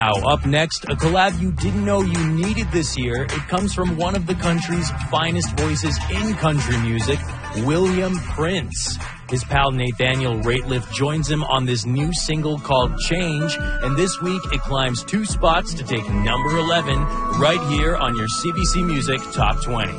Now, up next, a collab you didn't know you needed this year. It comes from one of the country's finest voices in country music, William Prince. His pal Nathaniel Rateliff joins him on this new single called Change, and this week it climbs 2 spots to take number 11 right here on your CBC Music Top 20.